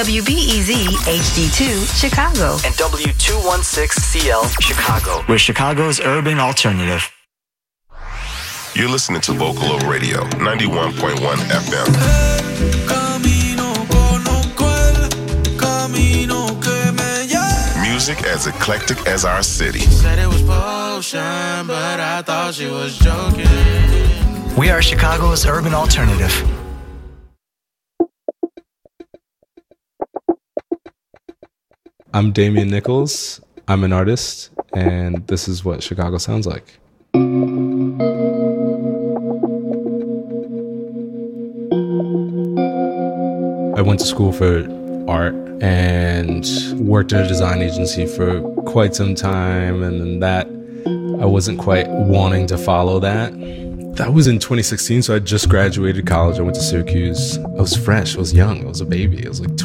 WBEZ HD2 Chicago and W216CL Chicago. We're Chicago's urban alternative. You're listening to Vocalo Radio, 91.1 FM. Music as eclectic as our city. Said it was potion, but I thought she was joking. We are Chicago's urban alternative. I'm Damian Nichols. I'm an artist, and this is what Chicago sounds like. I went to school for art and worked at a design agency for quite some time, and then that I wasn't quite wanting to follow that. That was in 2016, so I just graduated college. I went to Syracuse. I was fresh. I was young. I was a baby. I was like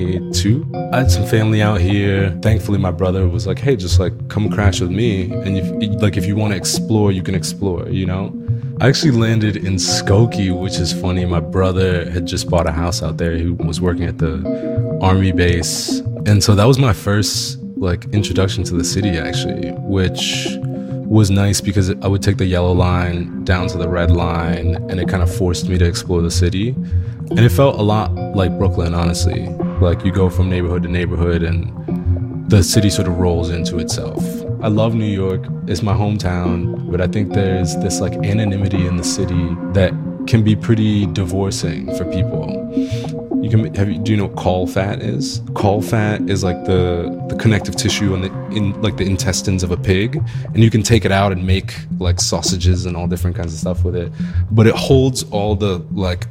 22. I had some family out here. Thankfully, my brother was like, hey, just like come crash with me. And if you want to explore, you can explore, you know? I actually landed in Skokie, which is funny. My brother had just bought a house out there. He was working at the Army base. And so that was my first like introduction to the city, actually, which was nice because I would take the yellow line down to the red line, and it kind of forced me to explore the city. And it felt a lot like Brooklyn, honestly. Like you go from neighborhood to neighborhood and the city sort of rolls into itself. I love New York. It's my hometown, but I think there's this like anonymity in the city that can be pretty divorcing for people. Do you know what caul fat is? Caul fat is like the connective tissue in the intestines of a pig, and you can take it out and make like sausages and all different kinds of stuff with it. But it holds all the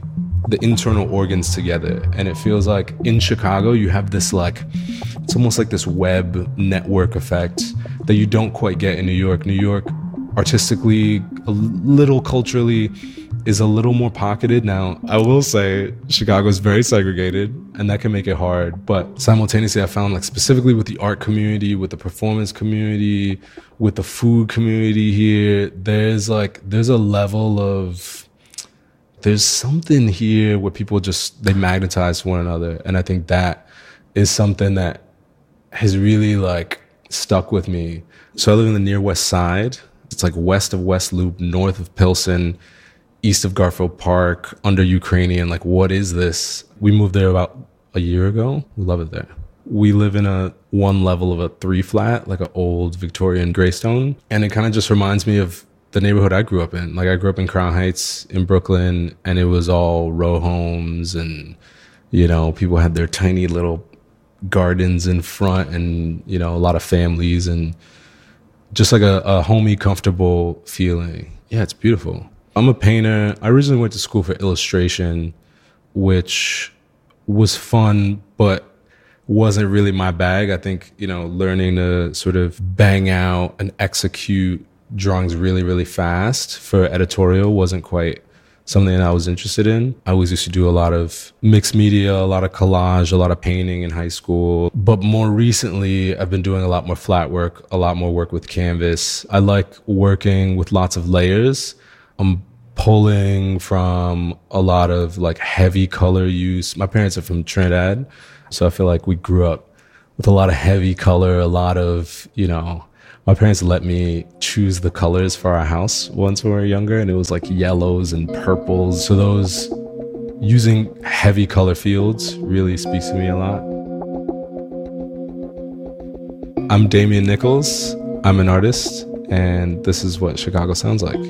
internal organs together, and it feels like in Chicago you have this like, it's almost like this web network effect that you don't quite get in New York. New York, artistically, a little culturally, is a little more pocketed. Now, I will say Chicago is very segregated, and that can make it hard. But simultaneously, I found like specifically with the art community, with the performance community, with the food community here, there's a level of, there's something here where people just, they magnetize one another. And I think that is something that has really like stuck with me. So I live in the near west side. It's like west of West Loop, north of Pilsen, east of Garfield Park, under Ukrainian. Like, what is this? We moved there about a year ago. We love it there. We live in a one level of a 3-flat, like an old Victorian Greystone. And it kind of just reminds me of the neighborhood I grew up in. Like, I grew up in Crown Heights in Brooklyn, and it was all row homes, and, you know, people had their tiny little gardens in front, and, you know, a lot of families, and just like a homey, comfortable feeling. Yeah, it's beautiful. I'm a painter. I originally went to school for illustration, which was fun, but wasn't really my bag. I think, you know, learning to sort of bang out and execute drawings really, really fast for editorial wasn't quite something that I was interested in. I always used to do a lot of mixed media, a lot of collage, a lot of painting in high school. But more recently, I've been doing a lot more flat work, a lot more work with canvas. I like working with lots of layers. I'm pulling from a lot of like heavy color use. My parents are from Trinidad, so I feel like we grew up with a lot of heavy color, a lot of, you know, my parents let me choose the colors for our house once we were younger, and it was like yellows and purples. So those, using heavy color fields really speaks to me a lot. I'm Damian Nichols. I'm an artist, and this is what Chicago sounds like.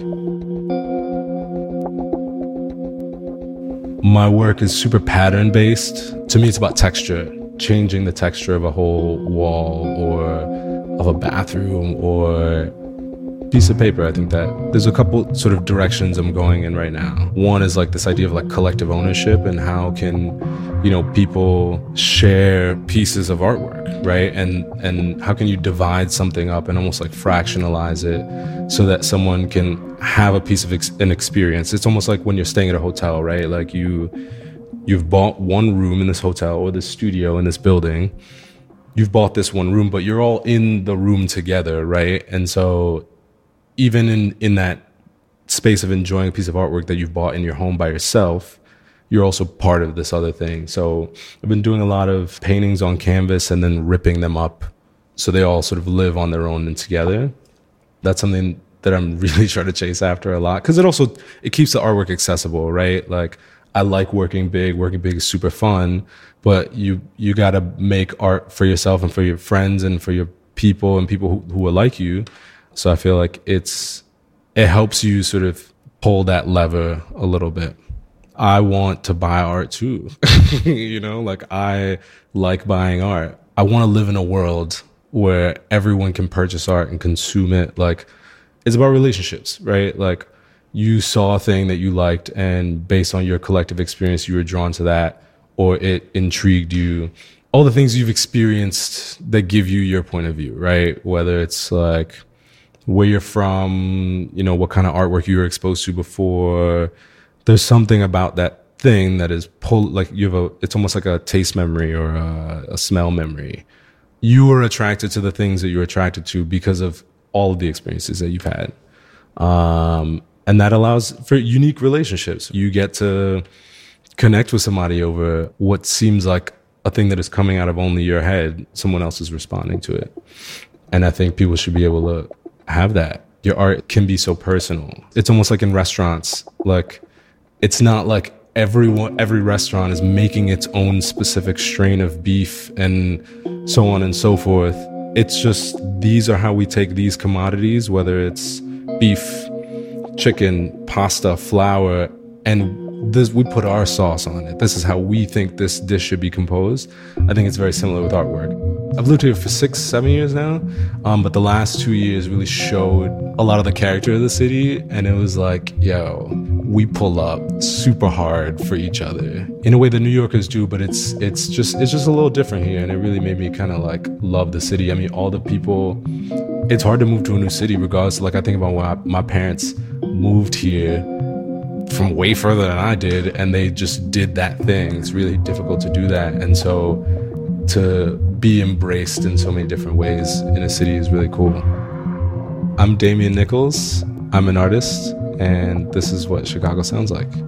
My work is super pattern based. To me, it's about texture, changing the texture of a whole wall or of a bathroom or piece of paper. I think that there's a couple sort of directions I'm going in right now. One is like this idea of like collective ownership, and how can, you know, people share pieces of artwork, right? And how can you divide something up and almost like fractionalize it so that someone can have a piece of an experience. It's almost like when you're staying at a hotel, right? Like you've bought one room in this hotel or this studio in this building. You've bought this one room, but you're all in the room together, right? And so even in that space of enjoying a piece of artwork that you've bought in your home by yourself, you're also part of this other thing. So I've been doing a lot of paintings on canvas and then ripping them up so they all sort of live on their own and together. That's something that I'm really trying to chase after a lot, because it keeps the artwork accessible, right? Like, I like working big. Working big is super fun, but you got to make art for yourself and for your friends and for your people and people who are like you. So I feel like it helps you sort of pull that lever a little bit. I want to buy art too. You know, like, I like buying art. I want to live in a world where everyone can purchase art and consume it. Like, it's about relationships, right? Like, you saw a thing that you liked, and based on your collective experience, you were drawn to that, or it intrigued you. All the things you've experienced that give you your point of view, right? Whether it's like where you're from, you know, what kind of artwork you were exposed to before. There's something about that thing that is it's almost like a taste memory or a smell memory. You are attracted to the things that you're attracted to because of all of the experiences that you've had. And that allows for unique relationships. You get to connect with somebody over what seems like a thing that is coming out of only your head. Someone else is responding to it. And I think people should be able to have that. Your art can be so personal. It's almost like in restaurants. Like, it's not like every restaurant is making its own specific strain of beef and so on and so forth. It's just, these are how we take these commodities, whether it's beef, chicken, pasta, flour, and we put our sauce on it. This is how we think this dish should be composed. I think it's very similar with artwork. I've lived here for 6-7 years now, but the last 2 years really showed a lot of the character of the city, and it was like, yo, we pull up super hard for each other in a way that New Yorkers do, but it's just a little different here, and it really made me kind of like love the city. I mean, all the people, it's hard to move to a new city regardless. Like, I think about when my parents moved here from way further than I did, and they just did that thing. It's really difficult to do that, and so to be embraced in so many different ways in a city is really cool. I'm Damian Nichols. I'm an artist, and this is what Chicago sounds like.